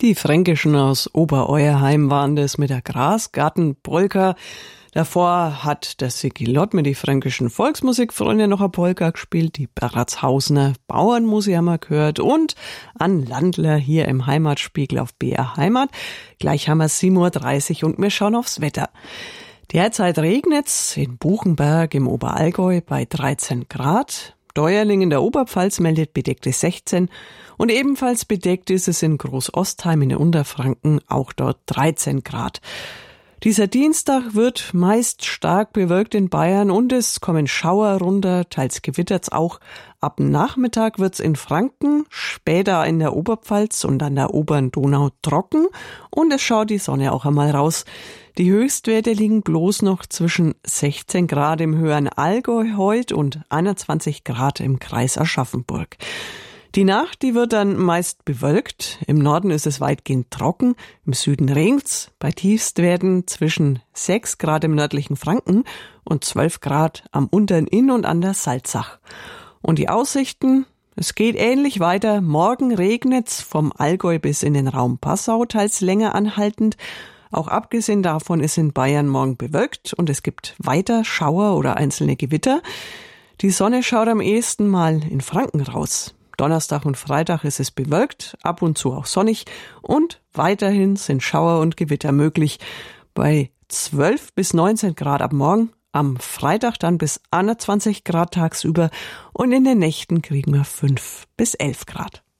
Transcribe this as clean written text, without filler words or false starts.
Die Fränkischen aus Obereuerheim waren das mit der Grasgartenpolka. Davor hat der Sigi Lott mit die fränkischen Volksmusikfreunde noch eine Polka gespielt. Die Beratzhausener Bauernmusik haben wir gehört. Und an Landler hier im Heimatspiegel auf BR Heimat. Gleich haben wir 7:30 Uhr und wir schauen aufs Wetter. Derzeit regnet's in Buchenberg im Oberallgäu bei 13 Grad. Deuerling in der Oberpfalz meldet bedeckte 16 und ebenfalls bedeckt ist es in Großostheim in der Unterfranken, auch dort 13 Grad. Dieser Dienstag wird meist stark bewölkt in Bayern und es kommen Schauer runter, teils gewittert's auch. Ab Nachmittag wird's in Franken, später in der Oberpfalz und an der oberen Donau trocken und es schaut die Sonne auch einmal raus. Die Höchstwerte liegen bloß noch zwischen 16 Grad im höheren Allgäu heute und 21 Grad im Kreis Aschaffenburg. Die Nacht, die wird dann meist bewölkt. Im Norden ist es weitgehend trocken. Im Süden regnet's. Bei Tiefstwerten zwischen 6 Grad im nördlichen Franken und 12 Grad am unteren Inn und an der Salzach. Und die Aussichten? Es geht ähnlich weiter. Morgen regnet's vom Allgäu bis in den Raum Passau, teils länger anhaltend. Auch abgesehen davon ist in Bayern morgen bewölkt und es gibt weiter Schauer oder einzelne Gewitter. Die Sonne schaut am ehesten mal in Franken raus. Donnerstag und Freitag ist es bewölkt, ab und zu auch sonnig und weiterhin sind Schauer und Gewitter möglich. Bei 12 bis 19 Grad ab morgen, am Freitag dann bis 21 Grad tagsüber und in den Nächten kriegen wir 5 bis 11 Grad.